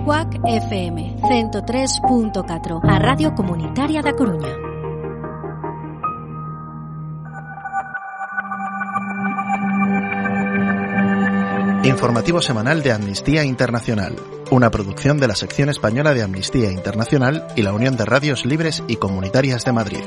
CUAC FM 103.4, a Radio Comunitaria da Coruña. Informativo semanal de Amnistía Internacional, una producción de la sección española de Amnistía Internacional y la Unión de Radios Libres y Comunitarias de Madrid.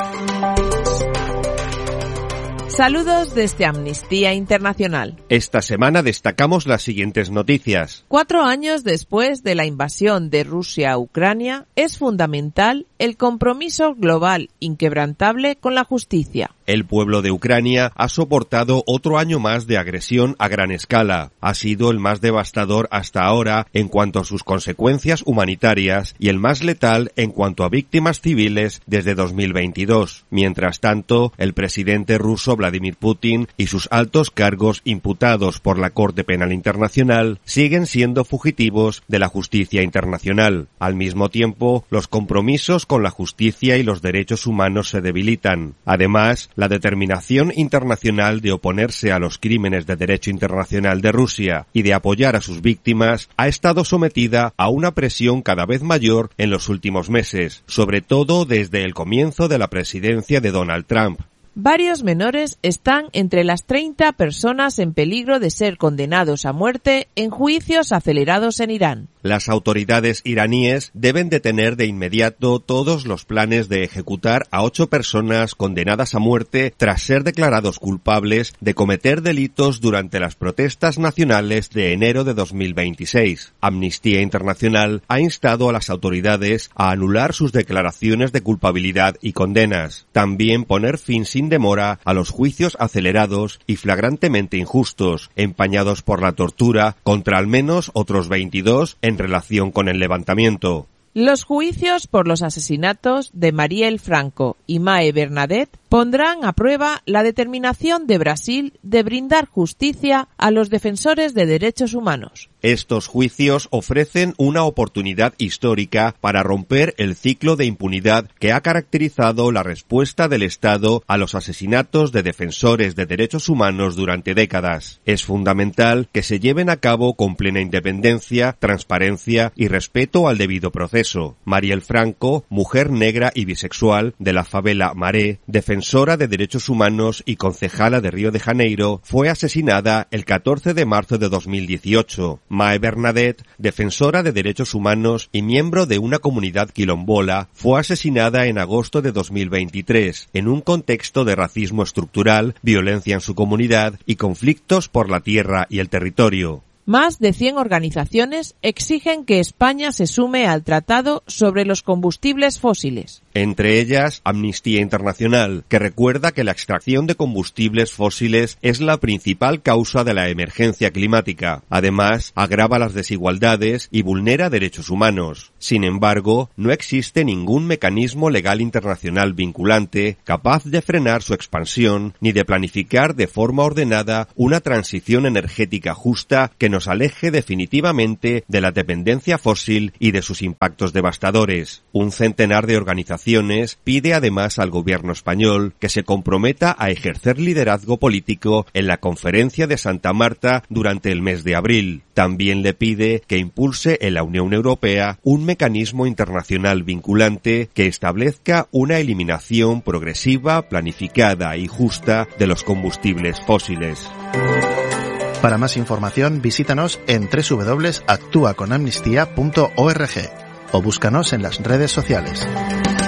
Saludos desde Amnistía Internacional. Esta semana destacamos las siguientes noticias. 4 años después de la invasión de Rusia a Ucrania, es fundamental el compromiso global inquebrantable con la justicia. El pueblo de Ucrania ha soportado otro año más de agresión a gran escala. Ha sido el más devastador hasta ahora en cuanto a sus consecuencias humanitarias y el más letal en cuanto a víctimas civiles desde 2022. Mientras tanto, el presidente ruso Vladimir Putin y sus altos cargos imputados por la Corte Penal Internacional siguen siendo fugitivos de la justicia internacional. Al mismo tiempo, los compromisos con la justicia y los derechos humanos se debilitan. Además, la determinación internacional de oponerse a los crímenes de derecho internacional de Rusia y de apoyar a sus víctimas ha estado sometida a una presión cada vez mayor en los últimos meses, sobre todo desde el comienzo de la presidencia de Donald Trump. Varios menores están entre las 30 personas en peligro de ser condenados a muerte en juicios acelerados en Irán. Las autoridades iraníes deben detener de inmediato todos los planes de ejecutar a 8 personas condenadas a muerte tras ser declarados culpables de cometer delitos durante las protestas nacionales de enero de 2026. Amnistía Internacional ha instado a las autoridades a anular sus declaraciones de culpabilidad y condenas. También poner fin sin demora a los juicios acelerados y flagrantemente injustos, empañados por la tortura, contra al menos otros 22 en relación con el levantamiento. Los juicios por los asesinatos de Marielle Franco y Mae Bernadette pondrán a prueba la determinación de Brasil de brindar justicia a los defensores de derechos humanos. Estos juicios ofrecen una oportunidad histórica para romper el ciclo de impunidad que ha caracterizado la respuesta del Estado a los asesinatos de defensores de derechos humanos durante décadas. Es fundamental que se lleven a cabo con plena independencia, transparencia y respeto al debido proceso. Marielle Franco, mujer negra y bisexual de la favela Maré, defensora de derechos humanos y concejala de Río de Janeiro, fue asesinada el 14 de marzo de 2018. Mae Bernadette, defensora de derechos humanos y miembro de una comunidad quilombola, fue asesinada en agosto de 2023, en un contexto de racismo estructural, violencia en su comunidad y conflictos por la tierra y el territorio. Más de 100 organizaciones exigen que España se sume al Tratado sobre los combustibles fósiles. Entre ellas, Amnistía Internacional, que recuerda que la extracción de combustibles fósiles es la principal causa de la emergencia climática. Además, agrava las desigualdades y vulnera derechos humanos. Sin embargo, no existe ningún mecanismo legal internacional vinculante capaz de frenar su expansión ni de planificar de forma ordenada una transición energética justa que nos aleje definitivamente de la dependencia fósil y de sus impactos devastadores. Un centenar de organizaciones pide además al gobierno español que se comprometa a ejercer liderazgo político en la conferencia de Santa Marta durante el mes de abril. También le pide que impulse en la Unión Europea un mecanismo internacional vinculante que establezca una eliminación progresiva, planificada y justa de los combustibles fósiles. Para más información, visítanos en www.actuaconamnistía.org o búscanos en las redes sociales.